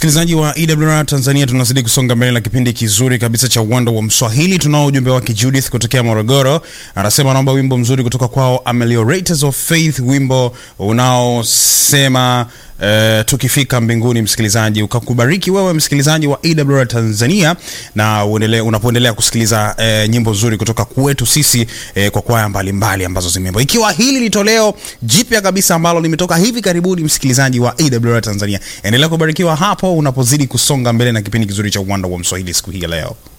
Msikilizaji wa EWR Tanzania, tunazidi kusonga mbele na kipindi kizuri kabisa cha Uwanda wa Mswahili. Tunao ujumbe wa Judith kutokea Morogoro. Anasema naomba wimbo mzuri kutoka kwao Ameliorators of Faith, wimbo unaosema tukifika mbinguni. Msikilizaji, ukakubariki wewe msikilizaji wa EWR Tanzania, na unapoendelea kusikiliza nyimbo nzuri kutoka kwetu sisi kwa kwaya mbalimbali ambazo zimeimba. Ikiwa hili ni toleo jipya kabisa ambalo limetoka hivi karibuni, msikilizaji wa EWR Tanzania, endelea kubarikiwa hapo unapozidi kusonga mbele na kipindi kizuri cha Uwanda wa Mswahili siku hii leo.